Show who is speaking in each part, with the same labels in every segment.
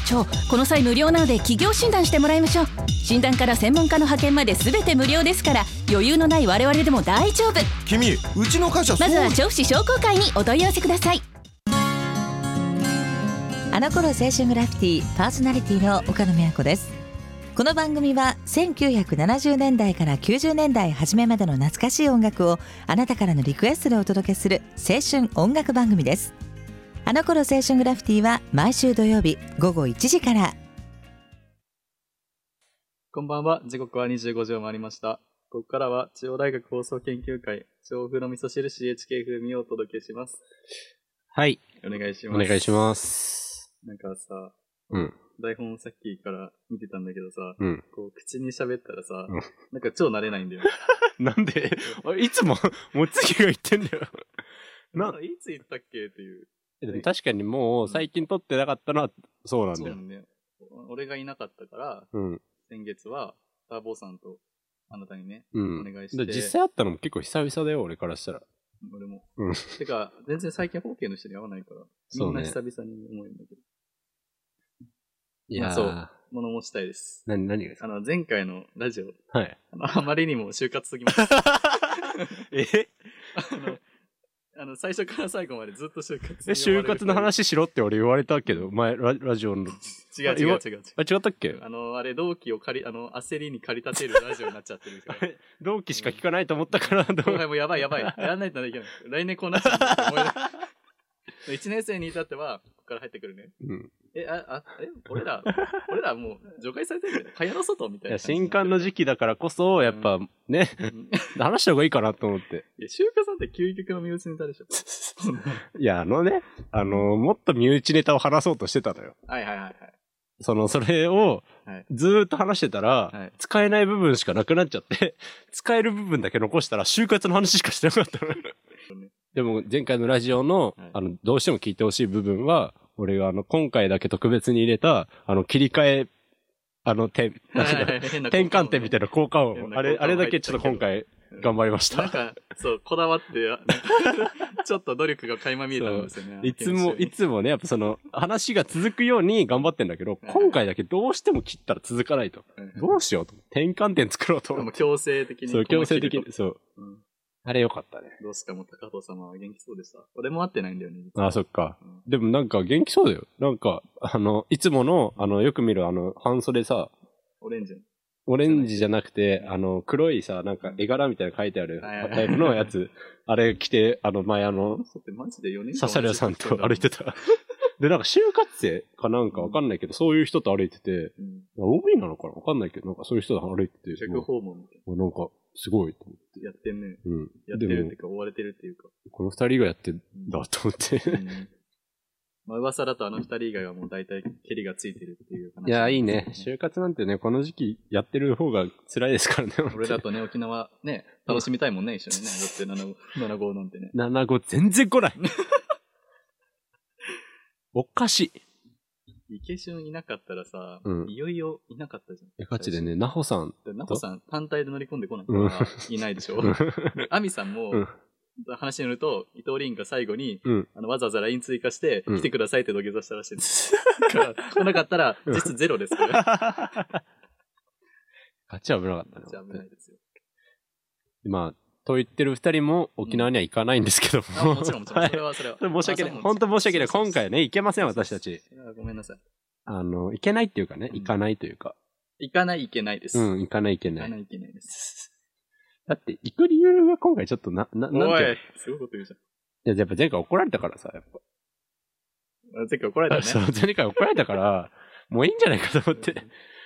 Speaker 1: 長、この際無料なので企業診断してもらいましょう。診断から専門家の派遣まで全て無料ですから、余裕のない我々でも大丈夫。
Speaker 2: 君、うちの会社
Speaker 1: まずは調布市商工会にお問い合わせください。
Speaker 3: あの頃青春グラフィティパーソナリティの岡野美和子です。この番組は1970年代から90年代初めまでの懐かしい音楽をあなたからのリクエストでお届けする青春音楽番組です。あの頃青春グラフィティは毎週土曜日午後1時から。
Speaker 4: こんばんは。時刻は25時を回りました。ここからは中央大学放送研究会調布の味噌汁 CHK 風味をお届けします。
Speaker 5: はい。
Speaker 4: お願いします。
Speaker 5: お願いします。
Speaker 4: なんかさ、
Speaker 5: うん。
Speaker 4: 台本さっきから見てたんだけどさ、
Speaker 5: うん、
Speaker 4: こう口に喋ったらさ、なんか超慣れないんだよ。
Speaker 5: なんでいつももつきが言ってんだよ。
Speaker 4: いつ言ったっけっていう。
Speaker 5: でも確かにもう最近撮ってなかったのはそうなんだよ。
Speaker 4: そうなんだよ。俺がいなかったから、先月はターボーさんとあなたにね、お願いして。
Speaker 5: 実際会ったのも結構久々だよ、俺からしたら。
Speaker 4: 俺も。てか、全然最近ホーケーの人に会わないから、みんな久々に思うんだけど。いやそう、物申したいです。
Speaker 5: 何がですか？
Speaker 4: 前回のラジオ。
Speaker 5: はい。
Speaker 4: あまりにも就活すぎます。最初から最後までずっと就活。
Speaker 5: 就活の話しろって俺言われたけど、前、ラジオの。
Speaker 4: 違う。違
Speaker 5: ったっけ？
Speaker 4: あれ、同期を焦りに駆り立てるラジオになっちゃってるから。
Speaker 5: 同期しか聞かないと思ったから、
Speaker 4: もうやばい。やらないといけない。来年こうなっちゃう。1年生に至っては、ここから入ってくるね。俺らもう除外されてるよね。蚊帳の外みたいな。
Speaker 5: 新刊の時期だからこそ、やっぱね、話した方がいいかなと思って。
Speaker 4: いや、就活なんて究極の身内ネタでしょ。
Speaker 5: いや、もっと身内ネタを話そうとしてたのよ。
Speaker 4: はい。
Speaker 5: それを、ずーっと話してたら、使えない部分しかなくなっちゃって、使える部分だけ残したら、就活の話しかしてなかったの。でも、前回のラジオの、どうしても聞いてほしい部分は、俺が今回だけ特別に入れた、切り替え、転換点みたいな効果音。あれだけちょっと今回、頑張りました。
Speaker 4: なんか、そう、こだわって、ちょっと努力が垣間見えたんですよね。
Speaker 5: いつもね、やっぱ話が続くように頑張ってんだけど、今回だけどうしても切ったら続かないと。どうしようと。転換点作ろうと思って。
Speaker 4: 強制的に。
Speaker 5: そう、強制的に。そう。あれよかったね。
Speaker 4: どうすかも高藤様は元気そうでした。俺も会ってないんだよね。
Speaker 5: あ、そっか。でもなんか元気そうだよ。なんか、いつもの、よく見る半袖さ。
Speaker 4: オレンジ
Speaker 5: じゃなくて、黒いさ、なんか絵柄みたいな書いてあるタイプのやつ。あれ着て、前ササリアさんと歩いてた。で、なんか就活生かなんかわかんないけど、そういう人と歩いてて、OB なのかなわかんないけど、なんかそういう人と歩いてて。
Speaker 4: 客訪問みたい
Speaker 5: な。なんか、すごいと思って。
Speaker 4: やってんね。やってるっていうか、追われてるっていうか。
Speaker 5: この二人がやってんだと思って。
Speaker 4: 噂だと二人以外はもう大体蹴りがついてるっていう話。
Speaker 5: いや、いいね。就活なんてね、この時期やってる方が辛いですからね。
Speaker 4: 俺だとね、沖縄ね、楽しみたいもんね、一緒にね。だって7号なんてね。
Speaker 5: 7号全然来ない。おかしい。
Speaker 4: 池春いなかったらさ、いよいよいなかったじゃん。
Speaker 5: ガチでね、ナホさん
Speaker 4: 単体で乗り込んでこないからいないでしょ。アミさんも、話によると、伊藤凛が最後に、わざわざ LINE 追加して、来てくださいって土下座したらしいんです。来なかったら、実質ゼロですから。
Speaker 5: ガチ危なかったね。
Speaker 4: ガチ危ないですよ。
Speaker 5: まあ、と言ってる二人も沖縄には行かないんですけども。
Speaker 4: もちろん。それは。
Speaker 5: 申し訳ない。本当申し訳ない。今回ね、行けません、私たち。
Speaker 4: ごめんなさい。
Speaker 5: 行けないっていうかね、行かないというか。
Speaker 4: 行かない、行けないです。
Speaker 5: 行かない、行けない。
Speaker 4: 行かない、行けないです。
Speaker 5: だって、行く理由が今回ちょっとなんて。
Speaker 4: おい、すごいこと言うじゃん。
Speaker 5: いや、やっぱ前回怒られたからさ、やっぱ。
Speaker 4: 前回怒られたね。
Speaker 5: そう、前回怒られたから、もういいんじゃないかと思って。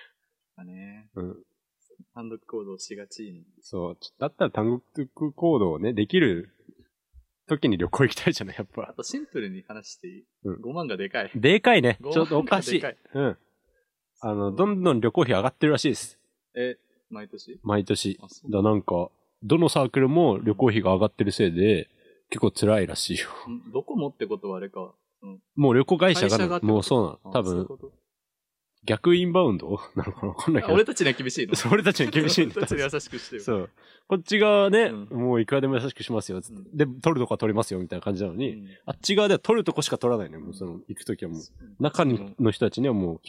Speaker 4: 単独行動しがちに。
Speaker 5: そう。だったら単独行動をね、できる時に旅行行きたいじゃない、やっぱ。
Speaker 4: あとシンプルに話していい？ 5 万がでかい。
Speaker 5: でかいね。ちょっとおかしい。どんどん旅行費上がってるらしいです。
Speaker 4: 毎年？
Speaker 5: 毎年。なんか、どのサークルも旅行費が上がってるせいで、結構辛いらしいよ。
Speaker 4: どこもってことはあれか。
Speaker 5: もう旅行会社が、もうそうなの。多分。逆インバウンドなのかなわかんないけど。
Speaker 4: 俺たちには厳しいの？
Speaker 5: 俺たちには厳しいんだ。
Speaker 4: 俺たちに優しくしてよ。
Speaker 5: そう。こっち側ね、もういくらでも優しくしますよ。で、取るとこは取りますよ、みたいな感じなのに、あっち側では取るとこしか取らないね。もう行くときはもう、中の人たちにはもう